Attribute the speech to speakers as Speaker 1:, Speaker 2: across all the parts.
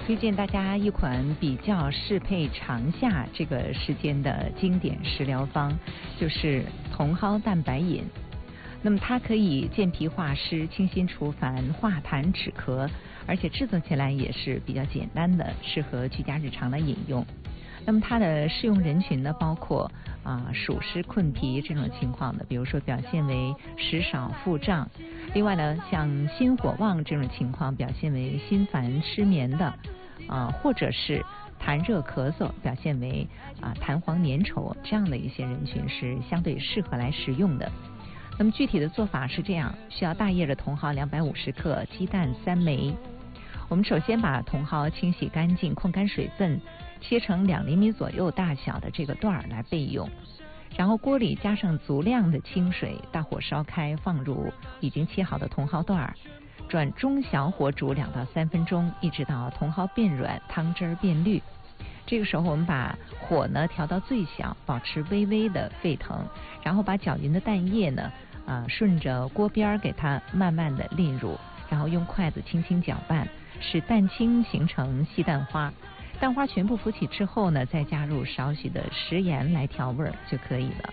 Speaker 1: 推荐大家一款比较适配长夏这个时间的经典食疗方，就是茼蒿蛋白饮。那么它可以健脾化湿、清心除烦、化痰止咳，而且制作起来也是比较简单的，适合居家日常来饮用。那么它的适用人群呢，包括暑湿困脾这种情况的，比如说表现为食少腹胀；另外呢，像心火旺这种情况，表现为心烦失眠的，或者是痰热咳嗽，表现为痰黄粘稠这样的一些人群是相对适合来食用的。那么具体的做法是这样，需要大叶的茼蒿250克，鸡蛋3枚。我们首先把茼蒿清洗干净，控干水分，切成2厘米左右大小的这个段儿来备用。然后锅里加上足量的清水，大火烧开，放入已经切好的茼蒿段儿，转中小火煮2到3分钟，一直到茼蒿变软，汤汁儿变绿。这个时候我们把火呢调到最小，保持微微的沸腾，然后把搅匀的蛋液呢顺着锅边给它慢慢的淋入，然后用筷子轻轻搅拌，使蛋清形成细蛋花。蛋花全部浮起之后呢，再加入少许的食盐来调味就可以了。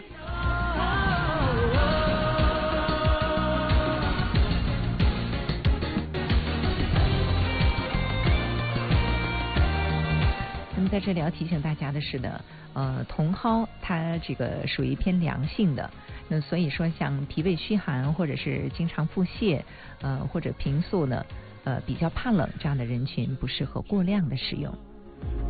Speaker 1: 那么在这里要提醒大家的是呢，茼蒿它这个属于偏凉性的，那所以说像脾胃虚寒或者是经常腹泻，或者平素呢，比较怕冷这样的人群不适合过量的使用。